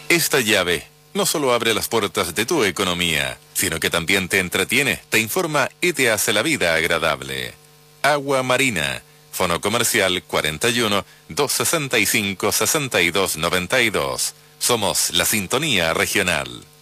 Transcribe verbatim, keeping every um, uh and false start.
Esta llave no solo abre las puertas de tu economía, sino que también te entretiene, te informa y te hace la vida agradable. Agua Marina, Fono Comercial cuarenta y uno, doscientos sesenta y cinco, sesenta y dos noventa y dos. Somos la sintonía regional.